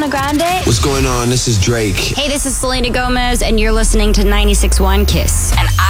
Ariana Grande. What's going on? This is Drake. Hey, this is Selena Gomez, and you're listening to 96.1 Kiss. And